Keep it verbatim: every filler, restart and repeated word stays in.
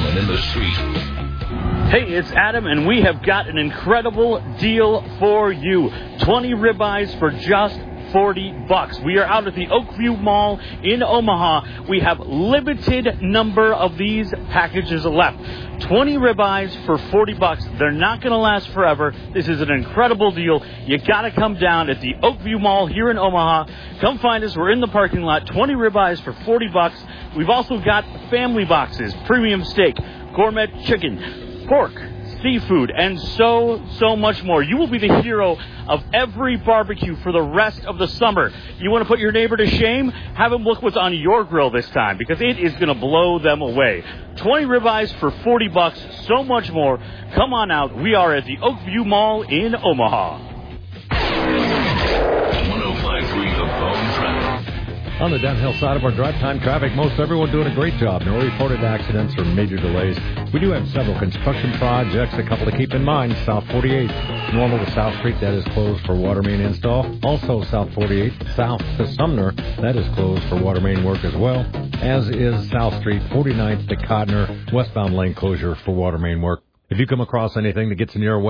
gentleman in the street. Hey, it's Adam, and we have got an incredible deal for you. twenty ribeyes for just forty bucks. We are out at the Oakview Mall in Omaha. We have limited number of these packages left. twenty ribeyes for forty bucks. They're not going to last forever. This is an incredible deal. You got to come down at the Oakview Mall here in Omaha. Come find us. We're in the parking lot. twenty ribeyes for forty bucks. We've also got family boxes, premium steak, gourmet chicken, pork, seafood, and so, so much more. You will be the hero of every barbecue for the rest of the summer. You want to put your neighbor to shame? Have him look what's on your grill this time, because it is going to blow them away. twenty ribeyes for forty bucks, so much more. Come on out. We are at the Oakview Mall in Omaha. one oh five point three The Bone Traffic. On the downhill side of our drive time traffic, most everyone doing a great job. No reported accidents or major delays. We do have several construction projects, a couple to keep in mind. South forty-eight, normal to South Street, that is closed for water main install. Also South forty-eight, south to Sumner, that is closed for water main work as well. As is South Street, forty-ninth to Codner, westbound lane closure for water main work. If you come across anything that gets in your way,